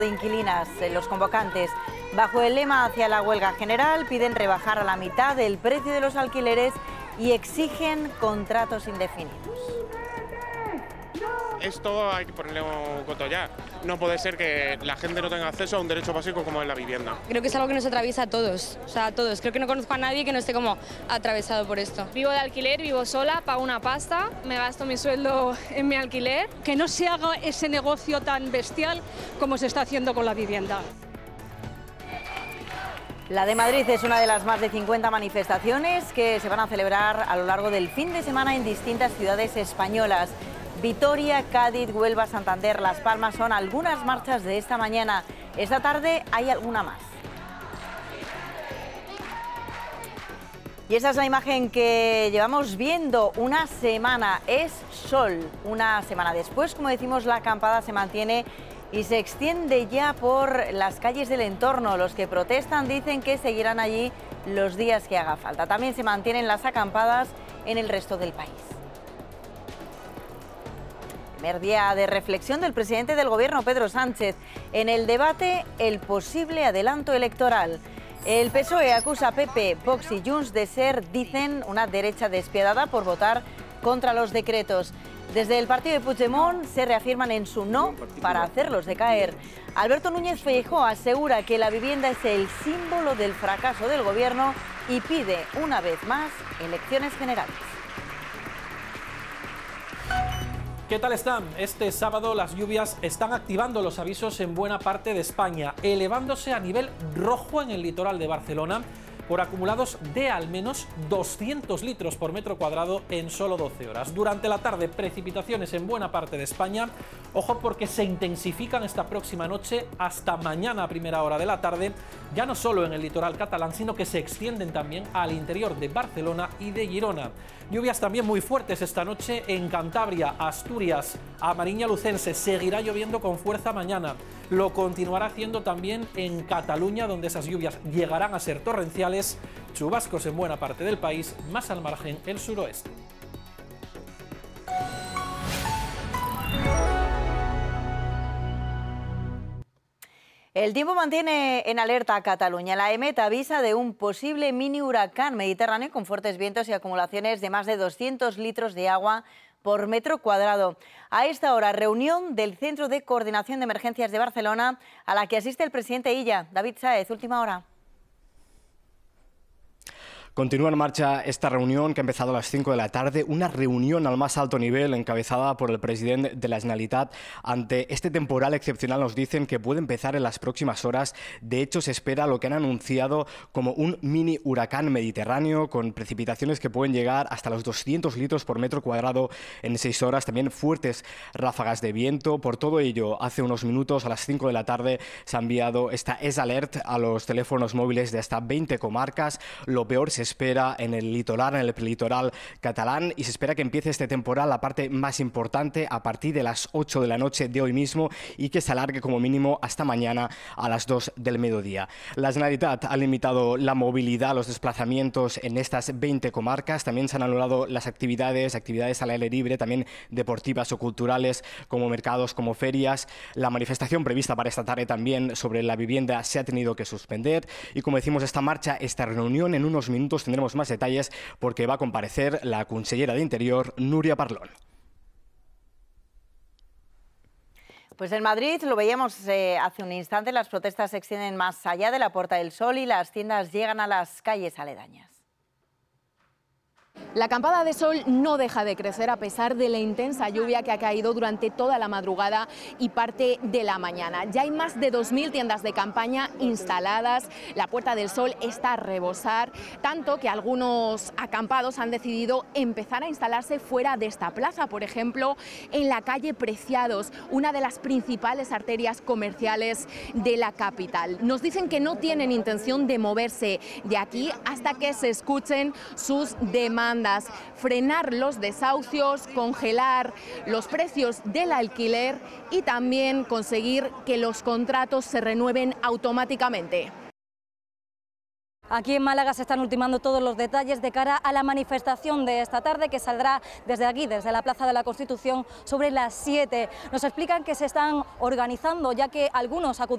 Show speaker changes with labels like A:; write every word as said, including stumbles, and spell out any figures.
A: de inquilinas. Los convocantes, bajo el lema hacia la huelga general, piden rebajar a la mitad el precio de los alquileres y exigen contratos indefinidos.
B: Esto hay que ponerle un coto ya. No puede ser que la gente no tenga acceso a un derecho básico como es la vivienda.
C: Creo que es algo que nos atraviesa a todos, o sea, a todos. Creo que no conozco a nadie que no esté como atravesado por esto.
D: Vivo de alquiler, vivo sola, pago una pasta, me gasto mi sueldo en mi alquiler.
E: Que no se haga ese negocio tan bestial como se está haciendo con la vivienda.
A: La de Madrid es una de las más de cincuenta manifestaciones que se van a celebrar a lo largo del fin de semana en distintas ciudades españolas. Vitoria, Cádiz, Huelva, Santander, Las Palmas son algunas marchas de esta mañana. Esta tarde hay alguna más. Y esa es la imagen que llevamos viendo una semana. Es sol. Una semana después, como decimos, la acampada se mantiene y se extiende ya por las calles del entorno. Los que protestan dicen que seguirán allí los días que haga falta. También se mantienen las acampadas en el resto del país. Primer día de reflexión del presidente del Gobierno, Pedro Sánchez. En el debate, el posible adelanto electoral. El P S O E acusa a P P, Vox y Junts de ser, dicen, una derecha despiadada por votar contra los decretos. Desde el partido de Puigdemont se reafirman en su no para hacerlos decaer. Alberto Núñez Feijóo asegura que la vivienda es el símbolo del fracaso del Gobierno y pide, una vez más, elecciones generales.
F: ¿Qué tal están? Este sábado las lluvias están activando los avisos en buena parte de España, elevándose a nivel rojo en el litoral de Barcelona por acumulados de al menos doscientos litros por metro cuadrado en solo doce horas. Durante la tarde, precipitaciones en buena parte de España. Ojo porque se intensifican esta próxima noche hasta mañana a primera hora de la tarde, ya no solo en el litoral catalán, sino que se extienden también al interior de Barcelona y de Girona. Lluvias también muy fuertes esta noche en Cantabria, Asturias, a Mariña Lucense. Seguirá lloviendo con fuerza mañana. Lo continuará haciendo también en Cataluña, donde esas lluvias llegarán a ser torrenciales. Chubascos en buena parte del país, más al margen el suroeste.
A: El tiempo mantiene en alerta a Cataluña. La EMET avisa de un posible mini huracán mediterráneo con fuertes vientos y acumulaciones de más de doscientos litros de agua por metro cuadrado. A esta hora, reunión del Centro de Coordinación de Emergencias de Barcelona, a la que asiste el presidente Illa. David Sáez, última hora.
G: Continúa en marcha esta reunión que ha empezado a las cinco de la tarde, una reunión al más alto nivel encabezada por el presidente de la Generalitat. Ante este temporal excepcional nos dicen que puede empezar en las próximas horas. De hecho, se espera lo que han anunciado como un mini huracán mediterráneo con precipitaciones que pueden llegar hasta los doscientos litros por metro cuadrado en seis horas. También fuertes ráfagas de viento. Por todo ello, hace unos minutos a las cinco de la tarde se ha enviado esta S Alert a los teléfonos móviles de hasta veinte comarcas. Lo peor se espera en el litoral, en el prelitoral catalán, y se espera que empiece este temporal, la parte más importante, a partir de las ocho de la noche de hoy mismo y que se alargue como mínimo hasta mañana a las dos del mediodía. La Generalitat ha limitado la movilidad, los desplazamientos en estas veinte comarcas. También se han anulado las actividades, actividades al aire libre, también deportivas o culturales, como mercados, como ferias. La manifestación prevista para esta tarde también sobre la vivienda se ha tenido que suspender. Y como decimos, esta marcha, esta reunión, en unos minutos tendremos más detalles porque va a comparecer la consellera de Interior, Núria Parlon.
A: Pues en Madrid, lo veíamos eh, hace un instante, las protestas se extienden más allá de la Puerta del Sol y las tiendas llegan a las calles aledañas.
H: La acampada de sol no deja de crecer a pesar de la intensa lluvia que ha caído durante toda la madrugada y parte de la mañana. Ya hay más de dos mil tiendas de campaña instaladas, la Puerta del Sol está a rebosar, tanto que algunos acampados han decidido empezar a instalarse fuera de esta plaza, por ejemplo, en la calle Preciados, una de las principales arterias comerciales de la capital. Nos dicen que no tienen intención de moverse de aquí hasta que se escuchen sus demandas. Frenar los desahucios, congelar los precios del alquiler y también conseguir que los contratos se renueven automáticamente.
I: Aquí en Málaga se están ultimando todos los detalles de cara a la manifestación de esta tarde que saldrá desde aquí, desde la Plaza de la Constitución, sobre las siete. Nos explican que se están organizando ya que algunos acudieron